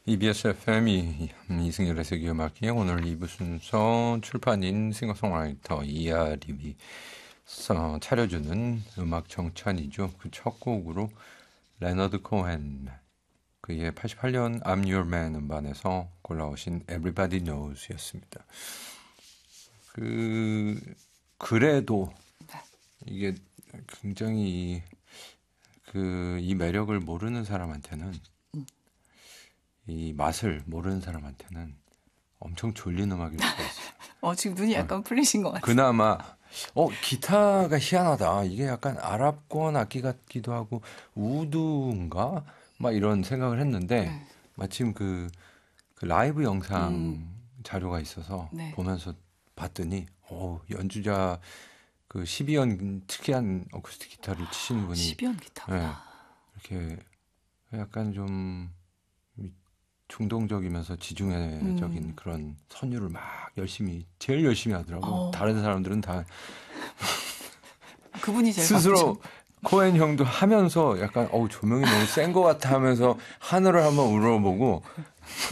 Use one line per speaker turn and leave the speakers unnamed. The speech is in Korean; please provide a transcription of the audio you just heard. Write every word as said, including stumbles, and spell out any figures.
이비에스 에프엠이 이승열의 세계음악회 오늘 이 부 순서 출판인 싱어송라이터 이하림이 차려주는 음악 정찬이죠. 그 첫 곡으로 레너드 코헨 그의 팔십팔 년 I'm Your Man 음반에서 골라오신 Everybody Knows였습니다. 그 그래도 이게 굉장히 그 이 매력을 모르는 사람한테는 이 맛을 모르는 사람한테는 엄청 졸린 음악일 수가 있어요.
어, 지금 눈이 약간 어. 풀리신 것 같아요.
그나마 어 기타가 희한하다. 이게 약간 아랍권 악기 같기도 하고 우드인가? 막 이런 생각을 했는데 네. 마침 그, 그 라이브 영상 음. 자료가 있어서 네. 보면서 봤더니 어, 연주자 그 십이 연 특이한 어쿠스틱 기타를 치시는 분이
십이 연 기타구나.
네, 이렇게 약간 좀 중동적이면서 지중해적인 음. 그런 선율을 막 열심히 제일 열심히 하더라고. 어. 다른 사람들은 다
그분이 제일
스스로
바쁘죠.
코엔 형도 하면서 약간 어우 조명이 너무 센 것 같아 하면서 하늘을 한번 우러보고